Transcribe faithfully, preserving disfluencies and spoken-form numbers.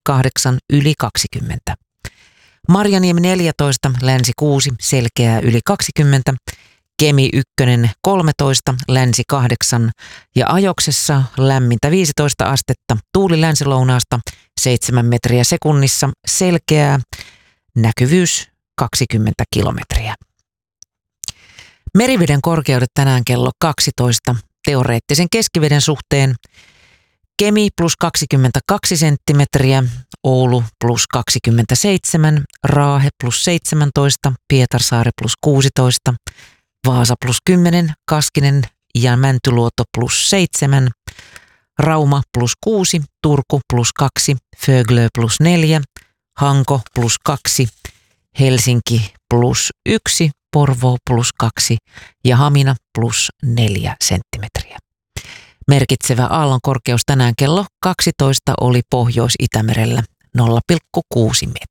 kahdeksan yli kaksikymmentä. Marjaniemi neljätoista, länsi kuusi, selkeää yli kaksikymmentä. Kemi yksi kolmetoista, länsi kahdeksan ja Ajoksessa lämmintä viisitoista astetta, tuuli länsilounaasta seitsemän metriä sekunnissa, selkeää, näkyvyys kaksikymmentä kilometriä. Meriveden korkeudet tänään kello kaksitoista, teoreettisen keskiveden suhteen Kemi plus kaksikymmentäkaksi senttimetriä, Oulu plus kaksikymmentäseitsemän, Raahe plus seitsemäntoista, Pietarsaari plus kuusitoista, Vaasa plus kymmenen, Kaskinen ja Mäntyluoto plus seitsemän, Rauma plus kuusi, Turku plus kaksi, Föglö plus neljä, Hanko plus kaksi, Helsinki plus yksi, Porvoo plus kaksi ja Hamina plus neljä senttimetriä. Merkitsevä aallon korkeus tänään kello kaksitoista oli Pohjois-Itämerellä nolla pilkku kuusi metriä.